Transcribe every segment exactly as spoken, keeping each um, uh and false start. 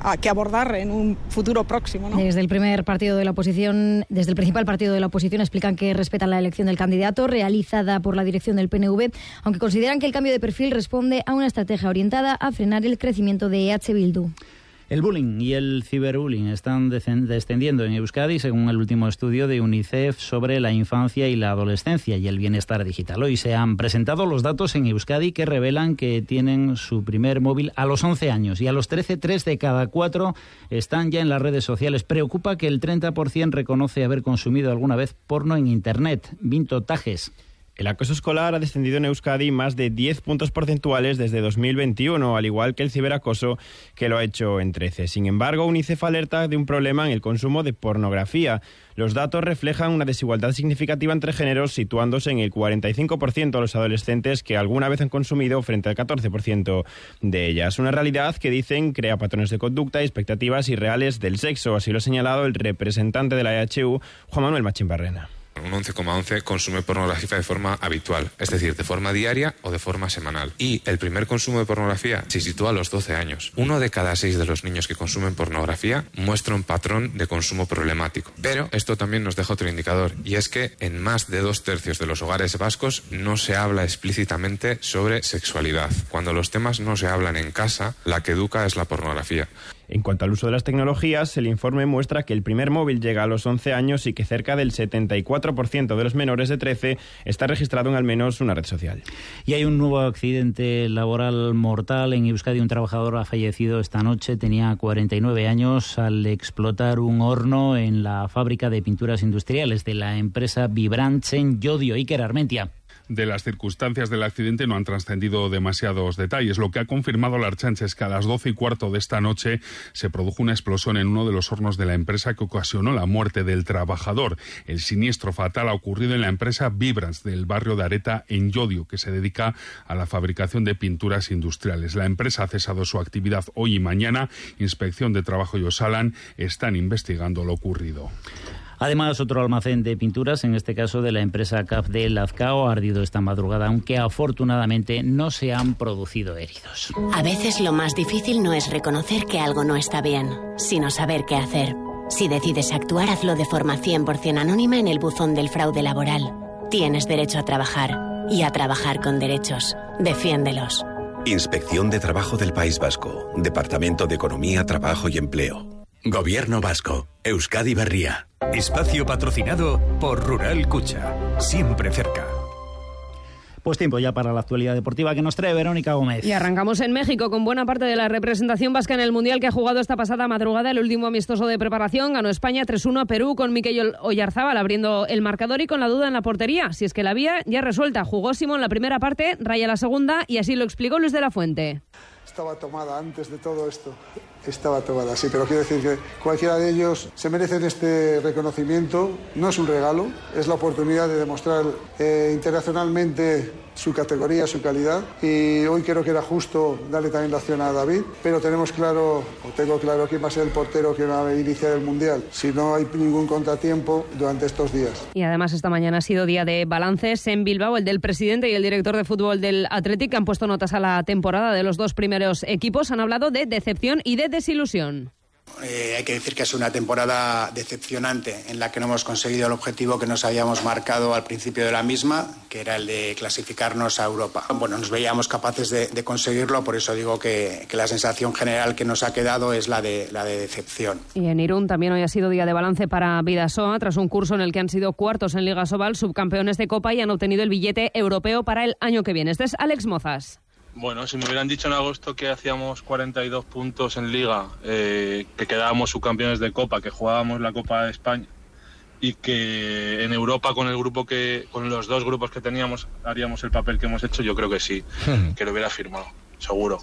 a, que abordar en un futuro próximo, ¿no? Desde el primer partido de la oposición, desde el principal partido de la oposición explican que respetan la elección del candidato realizada por la dirección del P N V, aunque consideran que el cambio de perfil responde a una estrategia orientada a frenar el crecimiento de E H Bildu. El bullying y el ciberbullying están descendiendo en Euskadi según el último estudio de UNICEF sobre la infancia y la adolescencia y el bienestar digital. Hoy se han presentado los datos en Euskadi que revelan que tienen su primer móvil a los once años y a los trece, tres de cada cuatro están ya en las redes sociales. Preocupa que el treinta por ciento reconoce haber consumido alguna vez porno en Internet. Vinto Tajes. El acoso escolar ha descendido en Euskadi más de diez puntos porcentuales desde dos mil veintiuno, al igual que el ciberacoso, que lo ha hecho en trece. Sin embargo, UNICEF alerta de un problema en el consumo de pornografía. Los datos reflejan una desigualdad significativa entre géneros, situándose en el cuarenta y cinco por ciento de los adolescentes que alguna vez han consumido frente al catorce por ciento de ellas. Una realidad que, dicen, crea patrones de conducta y expectativas irreales del sexo. Así lo ha señalado el representante de la E H U, Juan Manuel Machín Barrena. Un once coma once consume pornografía de forma habitual, es decir, de forma diaria o de forma semanal. Y el primer consumo de pornografía se sitúa a los doce años. Uno de cada seis de los niños que consumen pornografía muestra un patrón de consumo problemático. Pero esto también nos deja otro indicador, y es que en más de dos tercios de los hogares vascos no se habla explícitamente sobre sexualidad. Cuando los temas no se hablan en casa, la que educa es la pornografía. En cuanto al uso de las tecnologías, el informe muestra que el primer móvil llega a los once años y que cerca del setenta y cuatro por ciento de los menores de trece está registrado en al menos una red social. Y hay un nuevo accidente laboral mortal en Euskadi. Un trabajador ha fallecido esta noche, tenía cuarenta y nueve años, al explotar un horno en la fábrica de pinturas industriales de la empresa Vibranche en Llodio. Iker Armentia. De las circunstancias del accidente no han trascendido demasiados detalles. Lo que ha confirmado la Ertzaintza es que a las doce y cuarto de esta noche se produjo una explosión en uno de los hornos de la empresa que ocasionó la muerte del trabajador. El siniestro fatal ha ocurrido en la empresa Vibrans del barrio de Areta en Llodio, que se dedica a la fabricación de pinturas industriales. La empresa ha cesado su actividad hoy y mañana. Inspección de Trabajo y Osalan están investigando lo ocurrido. Además, otro almacén de pinturas, en este caso de la empresa C A F de Lazcao, ha ardido esta madrugada, aunque afortunadamente no se han producido heridos. A veces lo más difícil no es reconocer que algo no está bien, sino saber qué hacer. Si decides actuar, hazlo de forma cien por ciento anónima en el buzón del fraude laboral. Tienes derecho a trabajar y a trabajar con derechos. Defiéndelos. Inspección de Trabajo del País Vasco. Departamento de Economía, Trabajo y Empleo. Gobierno Vasco. Euskadi Berria. Espacio patrocinado por Rural Cucha. Siempre cerca. Pues tiempo ya para la actualidad deportiva que nos trae Verónica Gómez. Y arrancamos en México con buena parte de la representación vasca en el Mundial que ha jugado esta pasada madrugada el último amistoso de preparación. Ganó España tres uno a Perú con Mikel Oyarzábal abriendo el marcador y con la duda en la portería. Si es que la había ya resuelta. Jugó Simón la primera parte, Raya la segunda y así lo explicó Luis de la Fuente. Estaba tomada antes de todo esto. Estaba tomada, sí, pero quiero decir que cualquiera de ellos se merecen este reconocimiento. No es un regalo, es la oportunidad de demostrar eh, internacionalmente su categoría, su calidad. Y hoy creo que era justo darle también la opción a David, pero tenemos claro, o tengo claro, quién va a ser el portero que va a iniciar el Mundial, si no hay ningún contratiempo durante estos días. Y además esta mañana ha sido día de balances en Bilbao. El del presidente y el director de fútbol del Athletic han puesto notas a la temporada de los dos primeros equipos. Han hablado de decepción y de desilusión. Eh, hay que decir que es una temporada decepcionante en la que no hemos conseguido el objetivo que nos habíamos marcado al principio de la misma, que era el de clasificarnos a Europa. Bueno, nos veíamos capaces de, de conseguirlo, por eso digo que, que la sensación general que nos ha quedado es la de, la de decepción. Y en Irún también hoy ha sido día de balance para Bidasoa, tras un curso en el que han sido cuartos en Liga Sobal, subcampeones de Copa y han obtenido el billete europeo para el año que viene. Este es Alex Mozas. Bueno, si me hubieran dicho en agosto que hacíamos cuarenta y dos puntos en Liga, eh, que quedábamos subcampeones de Copa, que jugábamos la Copa de España y que en Europa con el grupo que, con los dos grupos que teníamos haríamos el papel que hemos hecho, yo creo que sí, que lo hubiera firmado, seguro.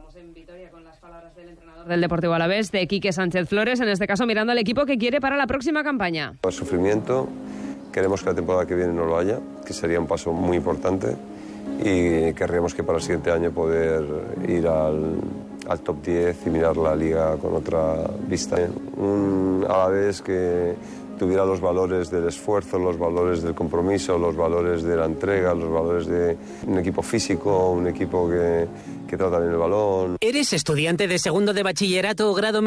Del Deportivo Alavés, de Quique Sánchez Flores, en este caso mirando al equipo que quiere para la próxima campaña. El sufrimiento, queremos que la temporada que viene no lo haya, que sería un paso muy importante. Y querríamos que para el siguiente año poder ir al, al top diez y mirar la liga con otra vista. Un Alavés que tuviera los valores del esfuerzo, los valores del compromiso, los valores de la entrega, los valores de un equipo físico, un equipo que, que trata bien el balón. ¿Eres estudiante de segundo de bachillerato o grado